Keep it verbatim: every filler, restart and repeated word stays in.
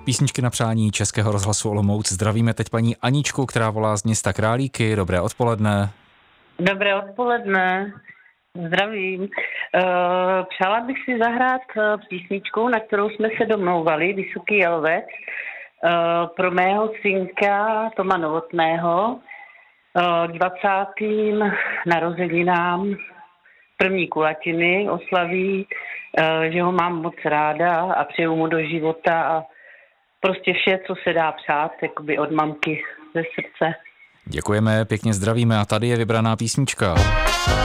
Písničky na přání Českého rozhlasu Olomouc. Zdravíme teď paní Aničku, která volá z města Králíky. Dobré odpoledne. Dobré odpoledne. Zdravím. Přála bych si zahrát písničku, na kterou jsme se domlouvali, Vysoký Jelvec, pro mého synka Toma Novotného k dvacátým narozeninám první kulatiny oslaví, že ho mám moc ráda a přeju mu do života a prostě vše, co se dá přát, jakoby od mamky ze srdce. Děkujeme, pěkně zdravíme a tady je vybraná písnička.